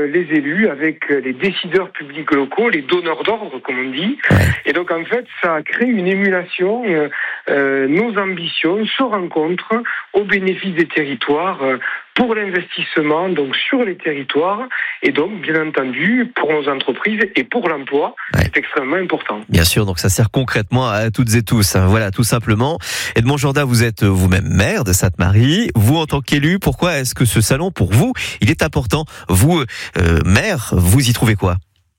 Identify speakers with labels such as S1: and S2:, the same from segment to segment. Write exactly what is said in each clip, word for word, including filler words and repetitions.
S1: les élus, avec les décideurs publics locaux, les donneurs d'ordre, comme on dit. Et donc, en fait, ça a créé une émulation. Euh, euh, nos ambitions se rencontrent au bénéfice des territoires euh, pour l'investissement, donc sur les territoires, et donc, bien entendu, pour nos entreprises et pour l'emploi. Ouais. C'est extrêmement important.
S2: Bien sûr, donc ça sert concrètement à toutes et tous. Hein. Voilà, tout simplement. Edmond Jourda, vous êtes vous-même maire de Sainte-Marie. Vous, en tant qu'élu, pourquoi est-ce que ce salon, pour vous, il est important? Vous, euh, maire, vous y trouvez quoi?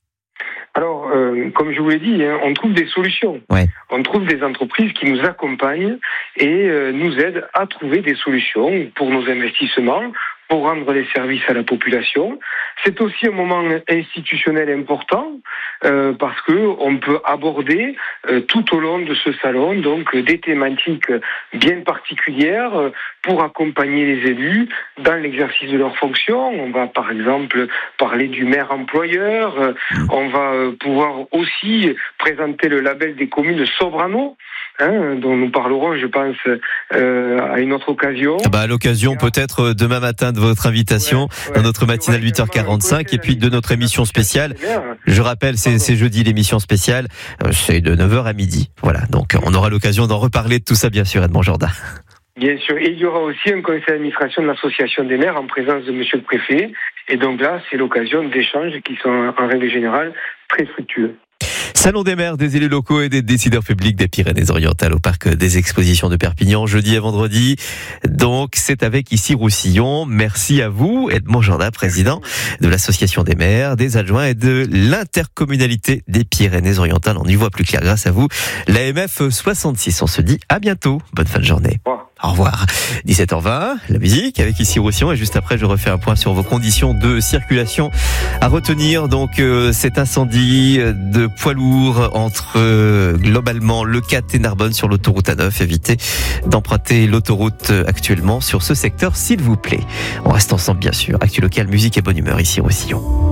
S1: Alors, euh, comme je vous l'ai dit, hein, on trouve des solutions. Ouais. On trouve des entreprises qui nous accompagnent et euh, nous aident à trouver des solutions pour nos investissements, pour rendre les services à la population. C'est aussi un moment institutionnel important euh, parce que on peut aborder euh, tout au long de ce salon donc des thématiques bien particulières euh, pour accompagner les élus dans l'exercice de leurs fonctions. On va par exemple parler du maire employeur. Euh, on va euh, pouvoir aussi présenter le label des communes sobres en eau. Hein, dont nous parlerons, je pense, euh, à une autre occasion.
S2: Bah, à l'occasion, peut-être demain matin de votre invitation, ouais, ouais. dans notre matinale huit heures quarante-cinq, et puis de notre émission spéciale. Je rappelle, c'est, c'est jeudi l'émission spéciale, c'est de neuf heures à midi. Voilà, donc on aura l'occasion d'en reparler de tout ça, bien sûr, Edmond Jourda.
S1: Bien sûr, et il y aura aussi un conseil d'administration de l'association des maires en présence de monsieur le préfet, et donc là, c'est l'occasion d'échanges qui sont en règle générale très fructueux.
S2: Salon des maires, des élus locaux et des décideurs publics des Pyrénées-Orientales au parc des expositions de Perpignan, jeudi à vendredi. Donc, c'est avec Issy Roussillon. Merci à vous, Edmond Jourda, président de l'association des maires, des adjoints et de l'intercommunalité des Pyrénées-Orientales. On y voit plus clair grâce à vous. La M F soixante-six, on se dit à bientôt. Bonne fin de journée. Au revoir. dix-sept heures vingt, la musique avec Issy Roussillon, et juste après je refais un point sur vos conditions de circulation à retenir. Donc euh, cet incendie de poids lourd entre euh, globalement Le Cat et Narbonne sur l'autoroute A neuf. Évitez d'emprunter l'autoroute actuellement sur ce secteur s'il vous plaît. On reste ensemble bien sûr. Actu local, musique et bonne humeur, Issy Roussillon.